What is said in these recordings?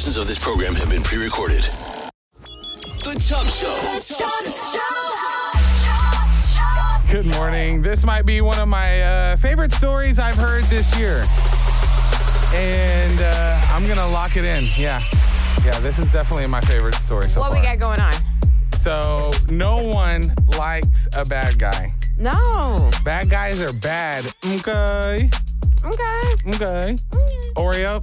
portions of this program have been pre-recorded. The Chubb Show. Good morning. This might be one of my favorite stories I've heard this year. And I'm going to lock it in. Yeah, this is definitely my favorite story so far. What we got going on? So, no one likes a bad guy. No. Bad guys are bad. Okay. Oreo,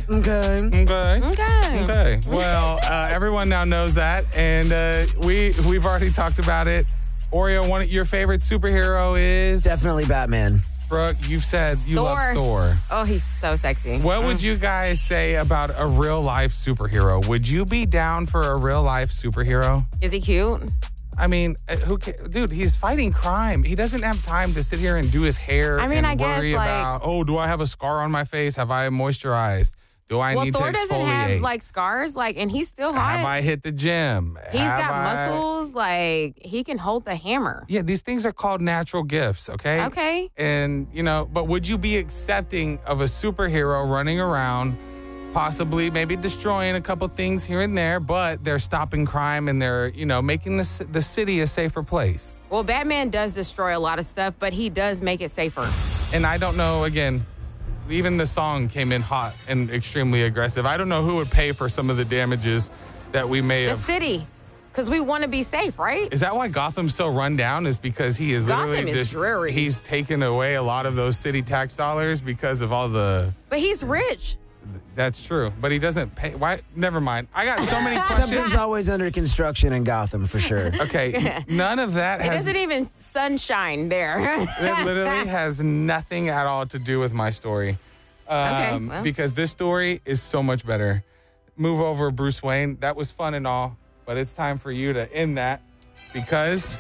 okay. Well, everyone now knows that, and we've already talked about it. Oreo, your favorite superhero is? Definitely Batman. Brooke, you've said you love Thor. Oh, he's so sexy. What would you guys say about a real-life superhero? Would you be down for a real-life superhero? Is he cute? I mean, dude, he's fighting crime. He doesn't have time to sit here and do his hair and worry about, do I have a scar on my face? Have I moisturized? Do I need to exfoliate? Thor doesn't have, scars, and he's still hot. Have I hit the gym? He's got muscles, he can hold the hammer. Yeah, these things are called natural gifts, okay? Okay. And, but would you be accepting of a superhero running around, possibly maybe destroying a couple things here and there, but they're stopping crime and they're, making the city a safer place? Well, Batman does destroy a lot of stuff, but he does make it safer. And I don't know, again, even the song came in hot and extremely aggressive. I don't know who would pay for some of the damages that we may have. The city. Because we want to be safe, right? Is that why Gotham's so run down? Is because he is literally dreary. He's taken away a lot of those city tax dollars because of all the... But he's rich. That's true. But he doesn't pay... Why? Never mind. I got so many questions. Something's always under construction in Gotham, for sure. Okay. None of that has... It doesn't even sunshine there. It literally has nothing at all to do with my story. Because this story is so much better. Move over, Bruce Wayne. That was fun and all, but it's time for you to end that because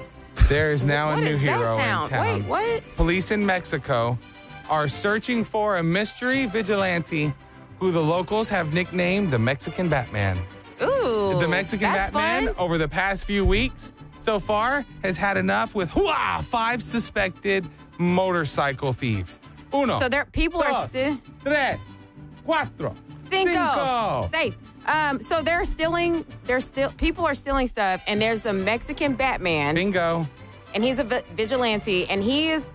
there is now a new hero in town. Wait, what? Police in Mexico are searching for a mystery vigilante who the locals have nicknamed the Mexican Batman. Ooh, the Mexican Batman, over the past few weeks so far, has had enough with 5 suspected motorcycle thieves. Uno. So people are still... Tres. Cuatro. Cinco. Seis. So they're stealing. People are stealing stuff, and there's a Mexican Batman. Bingo. And he's a vigilante, and he is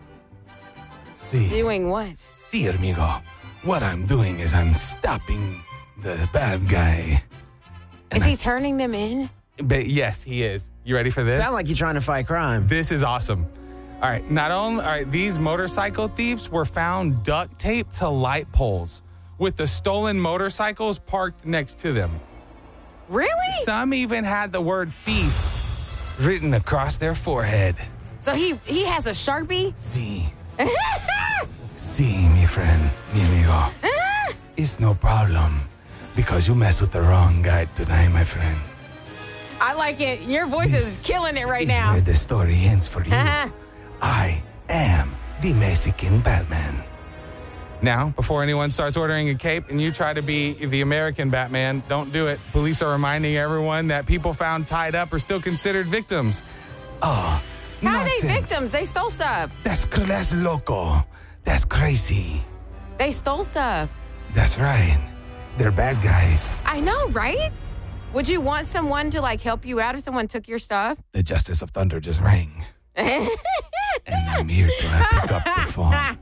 doing what? Sí, amigo. What I'm doing is I'm stopping the bad guy. Is he turning them in? But yes, he is. You ready for this? Sound like you're trying to fight crime. This is awesome. All right, these motorcycle thieves were found duct taped to light poles with the stolen motorcycles parked next to them. Really? Some even had the word thief written across their forehead. So he has a Sharpie? Sí. Sí, mi friend, mi amigo. It's no problem because you messed with the wrong guy tonight, my friend. I like it. Your voice is killing it right now. This is where the story ends for you. I am the Mexican Batman. Now, before anyone starts ordering a cape and you try to be the American Batman, don't do it. Police are reminding everyone that people found tied up are still considered victims. How are they victims? They stole stuff. That's loco. That's crazy. They stole stuff. That's right. They're bad guys. I know, right? Would you want someone to help you out if someone took your stuff? The Justice of Thunder just rang. And I'm here to pick up the phone.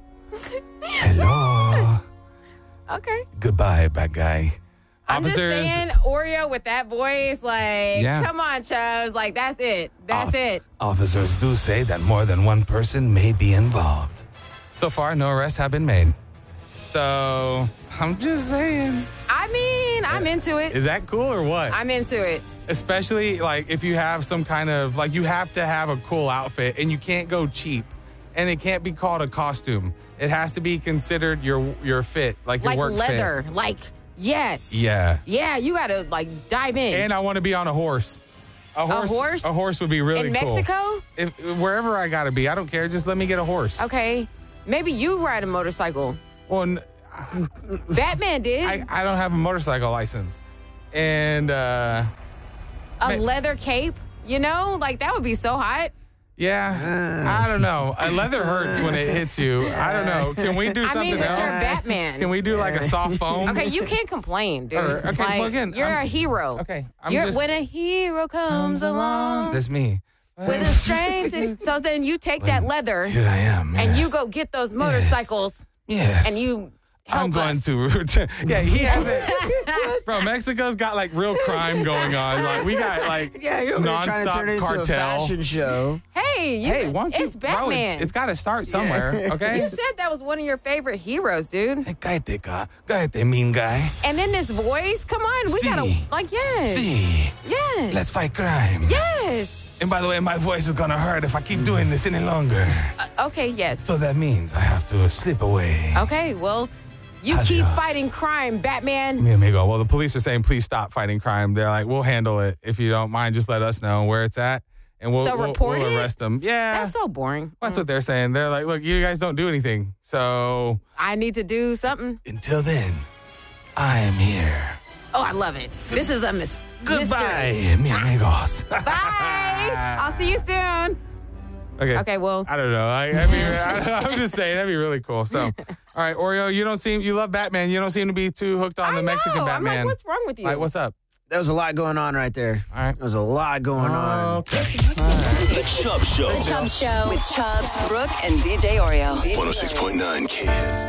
Hello. Okay. Goodbye, bad guy. I'm Officers, just saying, Oreo with that voice, come on, Chubbs. That's it. That's it. Officers do say that more than one person may be involved. So far, no arrests have been made. So, I'm just saying. I mean, I'm into it. Is that cool or what? I'm into it. Especially, if you have some kind of, you have to have a cool outfit, and you can't go cheap. And it can't be called a costume. It has to be considered your fit, your work leather, fit. Yes. Yeah. Yeah, you got to, dive in. And I want to be on a horse. A horse? A horse would be really cool. In Mexico? Wherever I got to be. I don't care. Just let me get a horse. Okay. Maybe you ride a motorcycle. Well, Batman did. I don't have a motorcycle license. And, a leather cape, that would be so hot. Yeah, I don't know. Leather hurts when it hits you. I don't know. Can we do something but else? you're Batman. Can we do like a soft foam? Okay, you can't complain, dude. Okay, like, well, again, you're a hero. Okay, when a hero comes along. That's me. With a strength. So then you take that leather. Here I am. And you go get those motorcycles. Yes. And you I'm going to. Yeah, he has it. Bro, Mexico's got like real crime going on. Like we got like nonstop cartel. A fashion show. Hey, why don't you? it's Batman. Bro, it's got to start somewhere, okay? You said that was one of your favorite heroes, dude. Hey, cállate, mean guy. And then this voice, come on, we gotta yes. Yes. Let's fight crime. Yes. And by the way, my voice is gonna hurt if I keep doing this any longer. Okay, yes. So that means I have to slip away. Okay, well, you keep fighting crime, Batman. Mi amigo. Well, the police are saying, please stop fighting crime. They're like, we'll handle it. If you don't mind, just let us know where it's at. And we'll arrest them. Yeah. That's so boring. That's what they're saying. They're like, look, you guys don't do anything. So I need to do something. Until then, I am here. Oh, I love it. This is a Goodbye, mi amigos. Bye. I'll see you soon. Okay, well. I don't know. I'm just saying, that'd be really cool. So, all right, Oreo, you love Batman. You don't seem to be too hooked on the Mexican Batman. I'm like, what's wrong with you? Like, what's up? There was a lot going on right there. All right. There was a lot going on. Okay. The Chubb Show. The Chubb Show with Chubbs, Brooke, and DJ Oreo. 106.9 Kids.